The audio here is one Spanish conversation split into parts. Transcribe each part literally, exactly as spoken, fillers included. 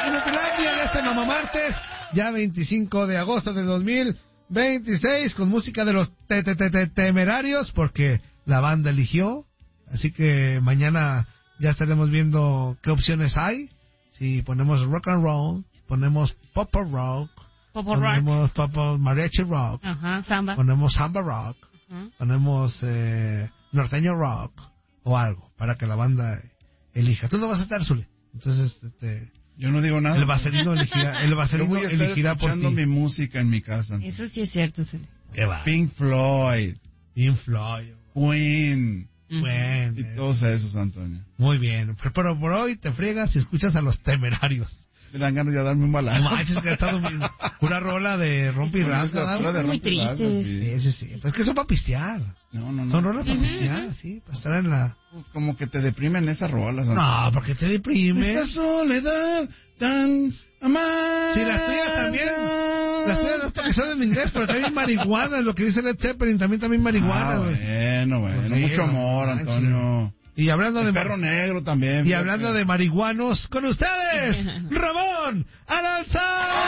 Inutilandia de este Mamá Martes, ya veinticinco de agosto del dos mil veintiséis, con música de los te te te te Temerarios, porque la banda eligió. Así que mañana ya estaremos viendo qué opciones hay. Si ponemos rock and roll, ponemos pop rock, Popo ponemos pop mariachi rock, Ajá, samba. ponemos samba rock, Ajá. ponemos eh, norteño rock o algo para que la banda elija. Tú no vas a estar, Zuli. Entonces, este, yo no digo nada. el vaselino elegirá, el Yo vaselino voy a estar elegirá por escuchando ti. mi música en mi casa. Eso sí es cierto, Zuli. ¿Qué va? Pink Floyd, Pink Floyd. Queen Bueno, y todos esos, Antonio. muy bien. Pero, pero por hoy te friegas y escuchas a los Temerarios. Me dan ganas de darme un balazo. No manches, que ha estado bien. Una rola de rompe y rasga. Pura de Muy rompe razas, tristes. sí. Sí, sí, sí. Pues es que son para pistear. No, no, no. Son rolas para pistear, sí. Para estar en la... Pues como que te deprimen esas rolas, Antonio. No, porque te deprime. Esta soledad tan amarga. Sí, las tuyas también. Las tuyas no es porque son en inglés, pero también marihuana, es lo que dice Led Zeppelin, también también marihuana, Ah, güey. bueno, bueno. Pues Mucho sí, amor, no Antonio. Y hablando El de perro negro también. y fíjate. hablando de marihuanos, con ustedes, Ramón Aranza.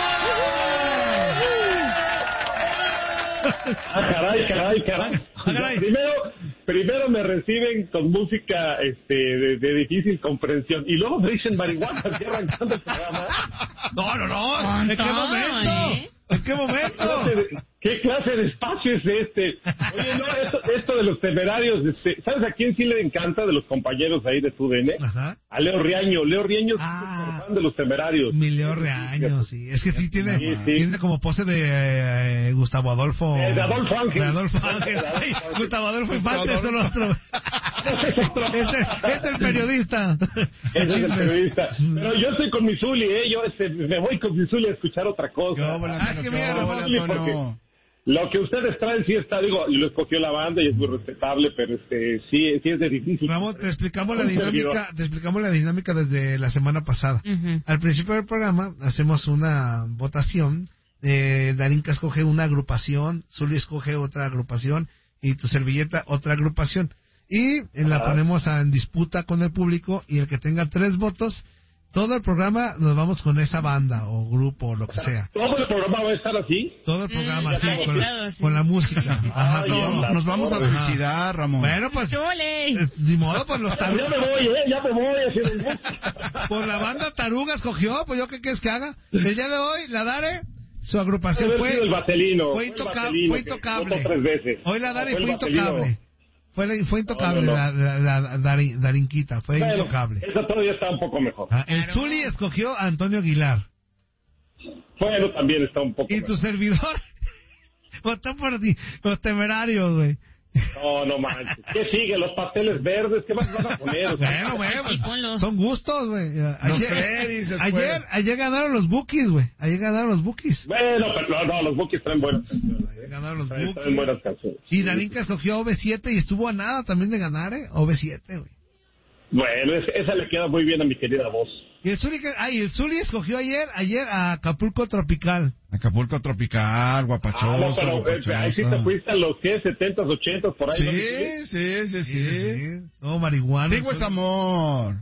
Ah, caray, caray, caray. Ah, caray. Primero, primero me reciben con música este, de, de difícil comprensión y luego me dicen marihuana aquí arrancando el programa. No, no, no. ¿En qué Tonto, momento? ¿eh? ¿En qué momento? ¿Qué clase de- ¿Qué clase de espacio es este? Oye, no, esto, esto de los Temerarios, este, ¿sabes a quién sí le encanta de los compañeros ahí de tu D N? Ajá. A Leo Riaño. Leo Riaño es Ah. súper fan de los Temerarios. Mi Leo Reaño, sí. Es que sí tiene, Sí, sí. tiene como pose de eh, Gustavo Adolfo. Eh, de Adolfo Ángel. De Adolfo Ángel. De Adolfo Ay, Ángel. Gustavo Adolfo Gustavo Infante es el otro. es, el, es el periodista. Ese es el periodista. Pero yo estoy con mi Zuli, ¿eh? Yo este, me voy con mi Zuli a escuchar otra cosa. ¿Qué óvole, Ah, es Antonio? que ¿Qué mira, óvole, Zuli, Antonio? Lo que ustedes traen sí está, digo, y lo escogió la banda y es muy respetable, pero este sí, sí es de difícil. Vamos, te explicamos la Un servidor. dinámica, te explicamos la dinámica desde la semana pasada. Ujú. Al principio del programa hacemos una votación. Eh, Darinka escoge una agrupación, Zuli escoge otra agrupación y tu servilleta otra agrupación. Y eh, la Ajá. ponemos a- en disputa con el público y el que tenga tres votos, todo el programa nos vamos con esa banda o grupo o lo que sea. Todo el programa va a estar así. Todo el programa Mm, así, ya con, claro, sí. con la música. Ajá, Ay, todo. onda. Nos vamos a Ajá. suicidar, Ramón. Bueno, pues, Chole. eh, ni modo, pues los Ya tarugas. me voy, ¿eh? Ya me voy haciendo el gusto. Pues la banda Taruga escogió, pues yo qué quieres que haga. El día de hoy, la Dare, su agrupación Debe fue, haber sido el Vaselino. fue, el intoca- Vaselino fue que intocable. votó tres veces. Hoy la Dare Fue el fue Vaselino. intocable. Fue, la- fue intocable No, no, la, la, la Dari- Darinquita, fue Bueno, intocable. esa todavía está un poco mejor. Ah, el Zuli escogió a Antonio Aguilar. Bueno, también está un poco Y mejor. tu servidor votó por ti, los Temerarios, güey. No, no manches. ¿Qué sigue? Los pasteles verdes, ¿qué más van a poner? O sea, Bueno, güey, pues, Sí, ponlo. son gustos, güey. Ayer, Freddy's después. ayer, ayer ganaron los Bookies, güey. Ayer ganaron los Bookies. Bueno, pero no, no, los Bookies traen buenas canciones. Ayer ganaron los Traen, traen Bookies. buenas canciones. Y Darinka escogió O V siete y estuvo a nada también de ganar, ¿eh? O V siete, güey. Bueno, es- esa le queda muy bien a mi querida voz. Y el Zuli, que- ay, el Zuli escogió ayer, ayer a Acapulco Tropical. Acapulco tropical, guapachoso, Ah, no, pero eh, ahí sí te guapachosa. fuiste a los ¿qué? setentas, ochentas, por ahí. ¿no? Sí, sí, sí, sí. No, marihuana. Rigo es amor.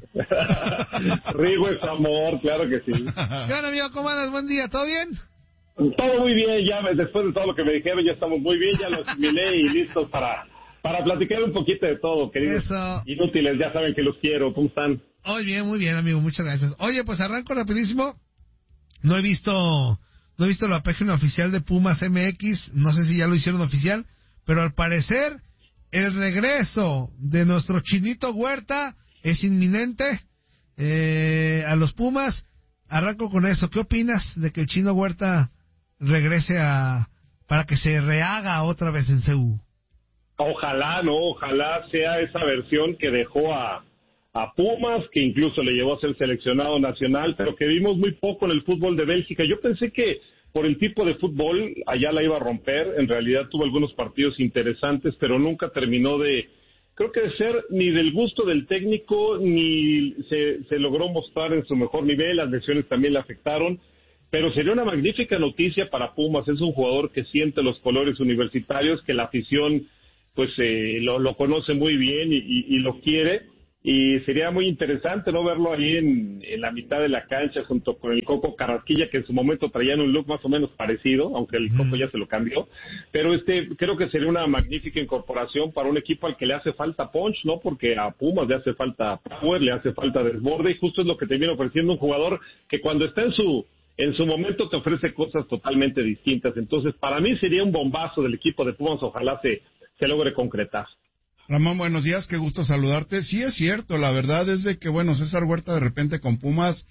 Rigo es amor, claro que sí. ¿Qué onda, amigo? ¿Cómo andas? Buen día, ¿todo bien? Todo muy bien, ya después de todo lo que me dijeron, ya estamos muy bien, ya lo asimilé y listos para, para platicar un poquito de todo, queridos Eso. inútiles, ya saben que los quiero, ¿cómo están? Muy bien, muy bien, amigo, muchas gracias. Oye, pues arranco rapidísimo. No he visto, no he visto la página oficial de Pumas M X, no sé si ya lo hicieron oficial, pero al parecer el regreso de nuestro Chinito Huerta es inminente eh, a los Pumas. Arranco con eso. ¿Qué opinas de que el Chino Huerta regrese a para que se rehaga otra vez en C U? Ojalá, no, ojalá sea esa versión que dejó a, a Pumas, que incluso le llevó a ser seleccionado nacional, pero que vimos muy poco en el fútbol de Bélgica. Yo pensé que por el tipo de fútbol allá la iba a romper, en realidad tuvo algunos partidos interesantes, pero nunca terminó de, creo que de ser ni del gusto del técnico, ni se, se logró mostrar en su mejor nivel, las lesiones también le afectaron, pero sería una magnífica noticia para Pumas. Es un jugador que siente los colores universitarios, que la afición pues eh, lo, lo conoce muy bien y, y, y lo quiere, y sería muy interesante no verlo ahí en, en la mitad de la cancha junto con el Coco Carrasquilla, que en su momento traían un look más o menos parecido, aunque el Coco ya se lo cambió, pero este creo que sería una magnífica incorporación para un equipo al que le hace falta punch, ¿no? Porque a Pumas le hace falta power, le hace falta desborde, y justo es lo que te viene ofreciendo un jugador que cuando está en su en su momento te ofrece cosas totalmente distintas. Entonces, para mí sería un bombazo del equipo de Pumas, ojalá se, se logre concretar. Ramón, buenos días, qué gusto saludarte. Sí, es cierto, la verdad es de que, bueno, César Huerta de repente con Pumas,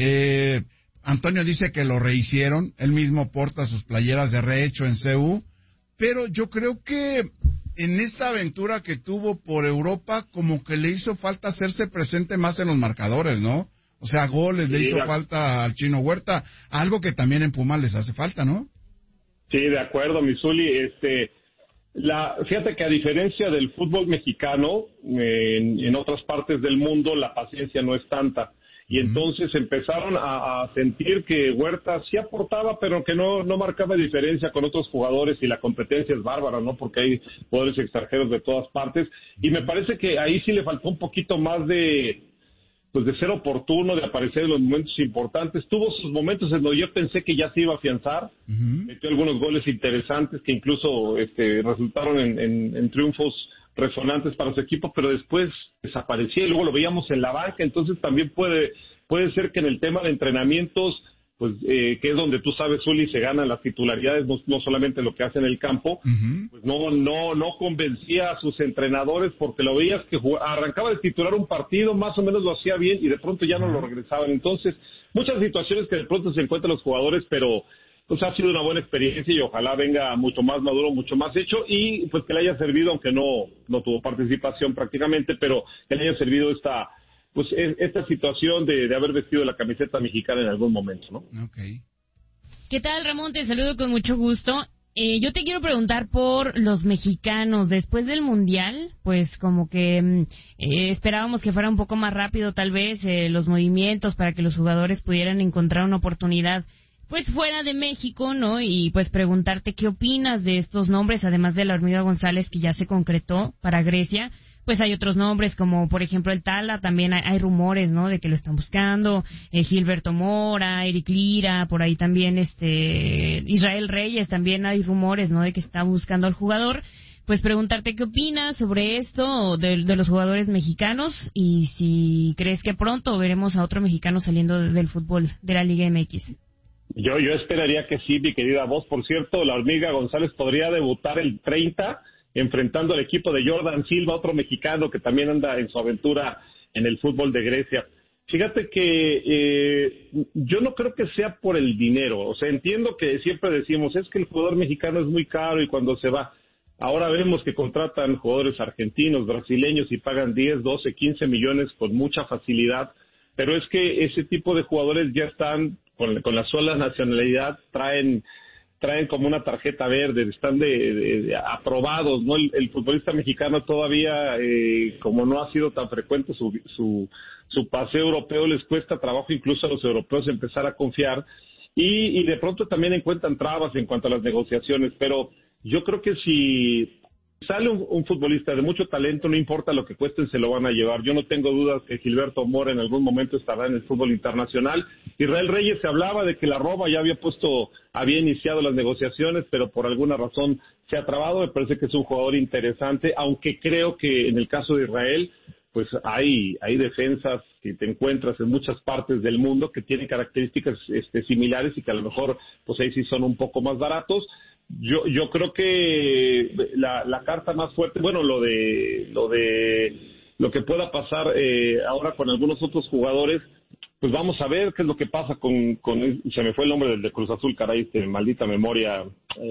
eh, Antonio dice que lo rehicieron, él mismo porta sus playeras de rehecho en C U, pero yo creo que en esta aventura que tuvo por Europa, como que le hizo falta hacerse presente más en los marcadores, ¿no? O sea, goles, sí, le hizo de... falta al Chino Huerta, algo que también en Pumas les hace falta, ¿no? Sí, de acuerdo, Misuli, este... La, fíjate que a diferencia del fútbol mexicano, en, en otras partes del mundo la paciencia no es tanta. Y uh-huh. entonces empezaron a, a sentir que Huerta sí aportaba, pero que no, no marcaba diferencia con otros jugadores, y la competencia es bárbara, ¿no? Porque hay jugadores extranjeros de todas partes. Y me parece que ahí sí le faltó un poquito más de... pues de ser oportuno, de aparecer en los momentos importantes. Tuvo sus momentos en donde yo pensé que ya se iba a afianzar, uh-huh. metió algunos goles interesantes que incluso este, resultaron en, en, en triunfos resonantes para su equipo, pero después desaparecía y luego lo veíamos en la banca. Entonces también puede, puede ser que en el tema de entrenamientos, pues eh, que es donde tú sabes, Zuli, se ganan las titularidades, no, no solamente lo que hace en el campo, uh-huh. pues no no no convencía a sus entrenadores, porque lo veías que jug- arrancaba de titular un partido, más o menos lo hacía bien, y de pronto ya uh-huh. no lo regresaban. Entonces, muchas situaciones que de pronto se encuentran los jugadores, pero pues ha sido una buena experiencia y ojalá venga mucho más maduro, mucho más hecho, y pues que le haya servido, aunque no, no tuvo participación prácticamente, pero que le haya servido esta... pues esta situación de, de haber vestido la camiseta mexicana en algún momento, ¿no? Okay. ¿Qué tal, Ramón? Te saludo con mucho gusto. Eh, yo te quiero preguntar por los mexicanos. Después del Mundial, pues como que eh, esperábamos que fuera un poco más rápido tal vez eh, los movimientos para que los jugadores pudieran encontrar una oportunidad pues fuera de México, ¿no? Y pues preguntarte qué opinas de estos nombres, además de la Hormiga González que ya se concretó para Grecia. Pues hay otros nombres, como por ejemplo el Tala, también hay, hay rumores, ¿no?, de que lo están buscando, eh, Gilberto Mora, Eric Lira, por ahí también este Israel Reyes, también hay rumores, ¿no?, de que está buscando al jugador. Pues preguntarte qué opinas sobre esto, de, de los jugadores mexicanos, y si crees que pronto veremos a otro mexicano saliendo de, del fútbol de la Liga M X. Yo, yo esperaría que sí, mi querida voz. Por cierto, la Hormiga González podría debutar el treinta, enfrentando al equipo de Jordan Silva, otro mexicano que también anda en su aventura en el fútbol de Grecia. Fíjate que eh, yo no creo que sea por el dinero. O sea, entiendo que siempre decimos, es que el jugador mexicano es muy caro y cuando se va. Ahora vemos que contratan jugadores argentinos, brasileños y pagan diez, doce, quince millones con mucha facilidad. Pero es que ese tipo de jugadores ya están con, con la sola nacionalidad, traen... traen como una tarjeta verde, están de, de, de aprobados, ¿no? El, el futbolista mexicano todavía, eh, como no ha sido tan frecuente su, su, su paseo europeo, les cuesta trabajo incluso a los europeos empezar a confiar, y, y de pronto también encuentran trabas en cuanto a las negociaciones, pero yo creo que si sale un, un futbolista de mucho talento, no importa lo que cuesten, se lo van a llevar. Yo no tengo dudas que Gilberto Mora en algún momento estará en el fútbol internacional. Israel Reyes, se hablaba de que la Roma ya había puesto, había iniciado las negociaciones, pero por alguna razón se ha trabado. Me parece que es un jugador interesante, aunque creo que en el caso de Israel, pues hay, hay defensas que te encuentras en muchas partes del mundo que tienen características este, similares y que a lo mejor, pues ahí sí son un poco más baratos. Yo yo creo que la, la carta más fuerte, bueno, lo de lo de lo que pueda pasar eh, ahora con algunos otros jugadores, pues vamos a ver qué es lo que pasa con, con se me fue el nombre del de Cruz Azul, caray, este, maldita memoria,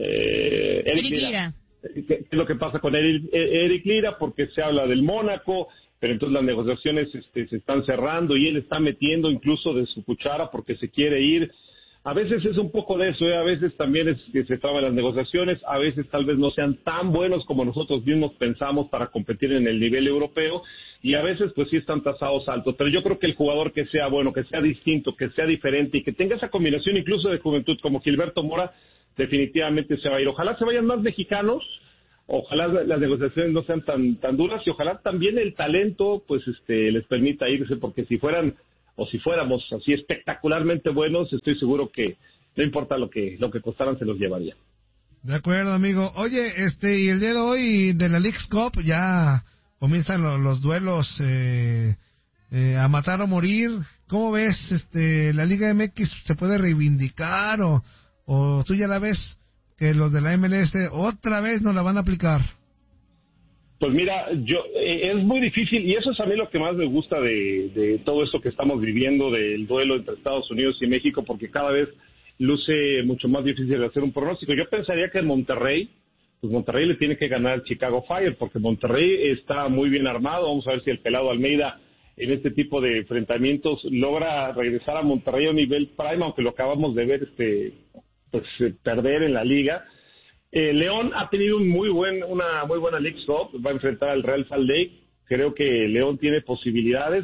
eh, Eric, Eric Lira. Lira. ¿Qué, ¿Qué es lo que pasa con Eric, Eric Lira? Porque se habla del Mónaco, pero entonces las negociaciones este, se están cerrando y él está metiendo incluso de su cuchara porque se quiere ir. A veces es un poco de eso, ¿eh? A veces también es que se traban las negociaciones, a veces tal vez no sean tan buenos como nosotros mismos pensamos para competir en el nivel europeo, y a veces pues sí están tasados altos, pero yo creo que el jugador que sea bueno, que sea distinto, que sea diferente y que tenga esa combinación incluso de juventud como Gilberto Mora, definitivamente se va a ir. Ojalá se vayan más mexicanos, ojalá las negociaciones no sean tan tan duras y ojalá también el talento pues este les permita irse, porque si fueran o si fuéramos así espectacularmente buenos, estoy seguro que no importa lo que lo que costaran, se los llevaría. De acuerdo, amigo. Oye, este, y el día de hoy de la Leagues Cup ya comienzan los, los duelos eh, eh, a matar o morir. ¿Cómo ves, este, la Liga M X se puede reivindicar o, o tú ya la ves que los de la M L S otra vez no la van a aplicar? Pues mira, yo eh, es muy difícil y eso es a mí lo que más me gusta de, de todo esto que estamos viviendo, del duelo entre Estados Unidos y México, porque cada vez luce mucho más difícil de hacer un pronóstico. Yo pensaría que en Monterrey, pues Monterrey le tiene que ganar al Chicago Fire, porque Monterrey está muy bien armado. Vamos a ver si el pelado Almeida en este tipo de enfrentamientos logra regresar a Monterrey a un nivel prime, aunque lo acabamos de ver este pues perder en la liga. Eh, León ha tenido un muy buen, una muy buena League Cup, va a enfrentar al Real Salt Lake. Creo que León tiene posibilidades,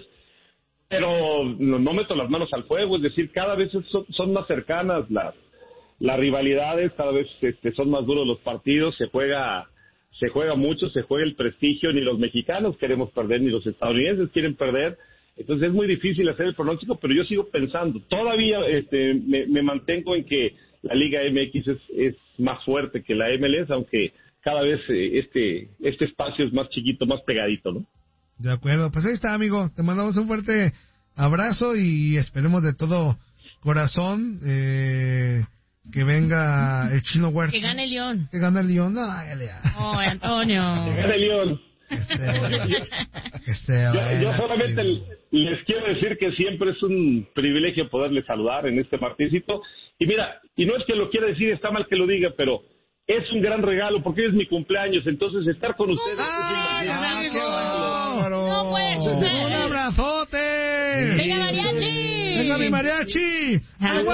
pero no, no meto las manos al fuego, es decir, cada vez son, son más cercanas las las rivalidades, cada vez este, son más duros los partidos, se juega se juega mucho, se juega el prestigio, ni los mexicanos queremos perder, ni los estadounidenses quieren perder, entonces es muy difícil hacer el pronóstico, pero yo sigo pensando, todavía este, me, me mantengo en que la Liga M X es, es más fuerte que la M L S, aunque cada vez eh, este este espacio es más chiquito, más pegadito, ¿no? De acuerdo, pues ahí está, amigo. Te mandamos un fuerte abrazo y esperemos de todo corazón eh, que venga el Chino Huerta. Que gane el León. Que gane el León. No, ya le Oh, Antonio. Que gane el León. Este, este, yo, yo solamente les quiero decir que siempre es un privilegio poderles saludar en este martincito. Y mira, y no es que lo quiera decir, está mal que lo diga, pero es un gran regalo porque hoy es mi cumpleaños, entonces estar con ustedes ¡Ay, es un amigo! qué bárbaro. No puede ser. ¡Un abrazote! ¡Venga, mariachi! ¡Venga mi mariachi! Happy